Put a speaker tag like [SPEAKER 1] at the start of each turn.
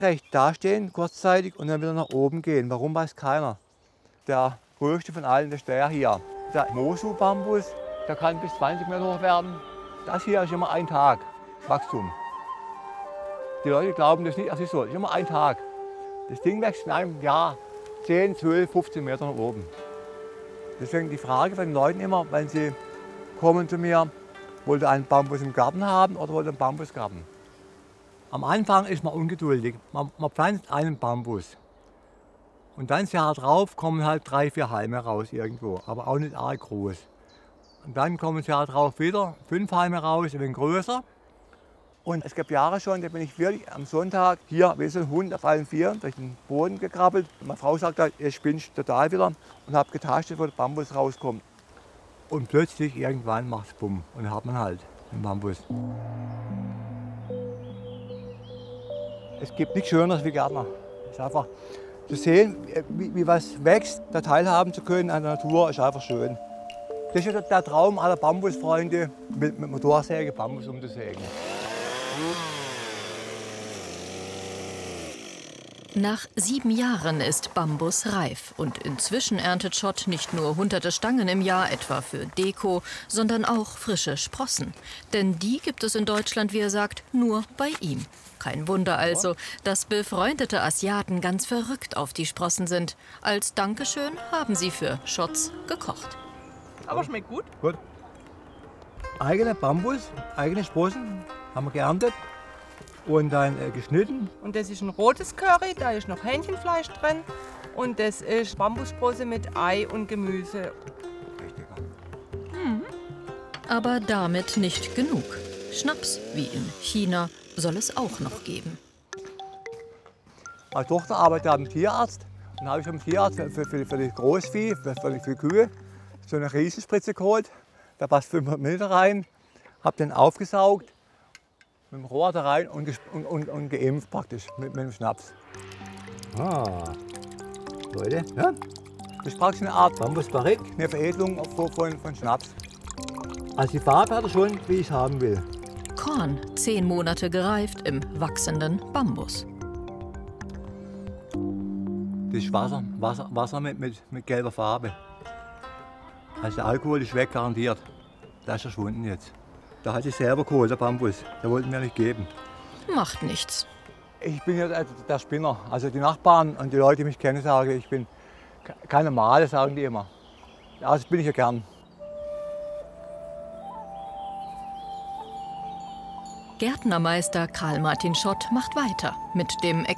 [SPEAKER 1] Recht dastehen, kurzzeitig und dann wieder nach oben gehen. Warum, weiß keiner. Der größte von allen ist der hier. Der Mosu-Bambus, der kann bis 20 Meter hoch werden. Das hier ist immer ein Tag Wachstum. Die Leute glauben das nicht, das ist so. Das ist immer ein Tag. Das Ding wächst in einem Jahr 10, 12, 15 Meter nach oben. Deswegen die Frage von den Leuten immer, wenn sie kommen zu mir, wollt ihr einen Bambus im Garten haben oder wollt ihr einen Bambusgarten? Am Anfang ist man ungeduldig. Man pflanzt einen Bambus. Und dann das Jahr drauf kommen halt 3, 4 Halme raus irgendwo, aber auch nicht arg groß. Und dann kommen das Jahr drauf wieder 5 Halme raus, ein wenig größer. Und es gab Jahre schon, da bin ich wirklich am Sonntag hier wie so ein Hund auf allen Vieren durch den Boden gekrabbelt. Meine Frau sagte, ihr spinnt total wieder und habe getastet, wo der Bambus rauskommt. Und plötzlich irgendwann macht es bumm und dann hat man halt den Bambus. Es gibt nichts Schöneres wie Gärtner. Es ist einfach zu sehen, wie was wächst, da teilhaben zu können an der Natur, ist einfach schön. Das ist der Traum aller Bambusfreunde, mit Motorsäge Bambus umzusägen.
[SPEAKER 2] Nach 7 Jahren ist Bambus reif und inzwischen erntet Schott nicht nur hunderte Stangen im Jahr, etwa für Deko, sondern auch frische Sprossen. Denn die gibt es in Deutschland, wie er sagt, nur bei ihm. Kein Wunder also, dass befreundete Asiaten ganz verrückt auf die Sprossen sind. Als Dankeschön haben sie für Schotts gekocht.
[SPEAKER 3] Aber schmeckt gut.
[SPEAKER 1] Gut. Eigene Bambus, eigene Sprossen haben wir geerntet und dann geschnitten.
[SPEAKER 3] Und das ist ein rotes Curry, da ist noch Hähnchenfleisch drin. Und das ist Bambussprosse mit Ei und Gemüse.
[SPEAKER 1] Richtig.
[SPEAKER 2] Aber damit nicht genug. Schnaps, wie in China, soll es auch noch geben.
[SPEAKER 1] Meine Tochter arbeitet am Tierarzt. Dann habe ich vom Tierarzt für das Großvieh, für die Kühe, so eine Riesenspritze geholt. Da passt 500 Ml rein. Habe den aufgesaugt, mit dem Rohr da rein und geimpft praktisch mit dem Schnaps. Ah, Leute, ja? Das ist praktisch eine Art Bambus-Barrique, eine Veredelung von Schnaps. Also die Farbe hat er schon, wie ich es haben will.
[SPEAKER 2] Korn, 10 Monate gereift im wachsenden Bambus.
[SPEAKER 1] Das ist Wasser mit gelber Farbe. Also der Alkohol ist weg, garantiert. Der ist verschwunden jetzt. Da hat sich selber geholt, der Bambus. Der wollte mir nicht geben.
[SPEAKER 2] Macht nichts.
[SPEAKER 1] Ich bin ja der Spinner. Also die Nachbarn und die Leute, die mich kennen, sagen, ich bin kein Normale, sagen die immer. Ja, das bin ich ja gern.
[SPEAKER 2] Gärtnermeister Karl Martin Schott macht weiter mit dem